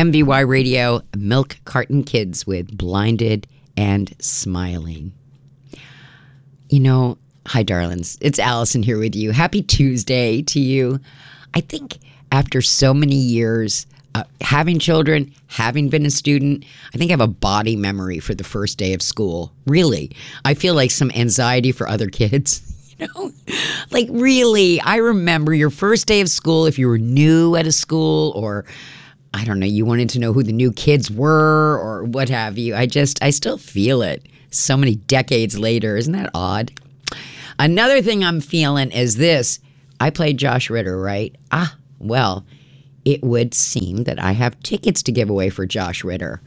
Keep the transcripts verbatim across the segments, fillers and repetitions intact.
M V Y Radio, Milk Carton Kids with Blinded and Smiling. You know, hi, darlings. It's Allison here with you. Happy Tuesday to you. I think after so many years, uh, having children, having been a student, I think I have a body memory for the first day of school. Really. I feel like some anxiety for other kids. You know, like really, I remember your first day of school if you were new at a school or I don't know, you wanted to know who the new kids were or what have you. I just, I still feel it so many decades later. Isn't that odd? Another thing I'm feeling is this. I played Josh Ritter, right? Ah, well, it would seem that I have tickets to give away for Josh Ritter.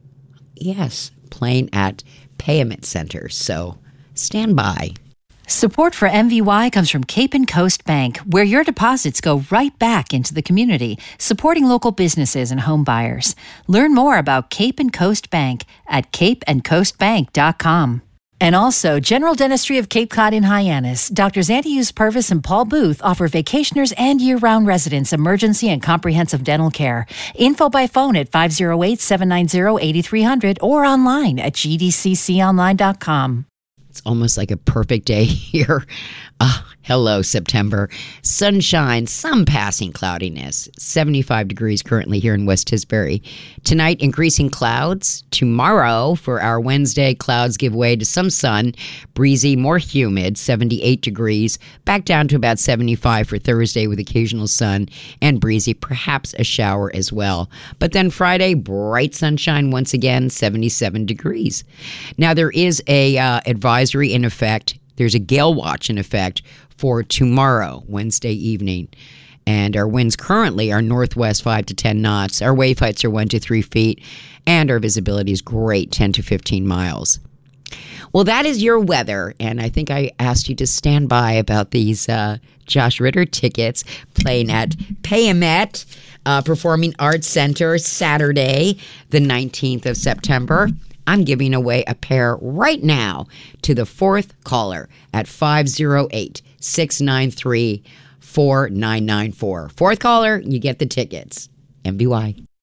Yes, playing at Payment Center. So stand by. Support for M V Y comes from Cape and Coast Bank, where your deposits go right back into the community, supporting local businesses and home buyers. Learn more about Cape and Coast Bank at cape and coast bank dot com. And also, General Dentistry of Cape Cod in Hyannis. Doctors Antius Purvis and Paul Booth offer vacationers and year-round residents emergency and comprehensive dental care. Info by phone at five oh eight, seven nine oh, eight three hundred or online at g d c c online dot com. It's almost like a perfect day here. Ah, hello, September. Sunshine, some passing cloudiness. seventy-five degrees currently here in West Tisbury. Tonight, increasing clouds. Tomorrow, for our Wednesday, clouds give way to some sun. Breezy, more humid, seventy-eight degrees. Back down to about seventy-five for Thursday with occasional sun and breezy, perhaps a shower as well. But then Friday, bright sunshine once again, seventy-seven degrees. Now, there is a uh, advisory in effect. There's a gale watch in effect for tomorrow, Wednesday evening. And our winds currently are northwest five to ten knots. Our wave heights are one to three feet. And our visibility is great, ten to fifteen miles. Well, that is your weather. And I think I asked you to stand by about these uh, Josh Ritter tickets playing at Payamet uh, Performing Arts Center Saturday, the nineteenth of September. I'm giving away a pair right now to the fourth caller at five oh eight, six nine three, four nine nine four. Fourth caller, you get the tickets. M B Y.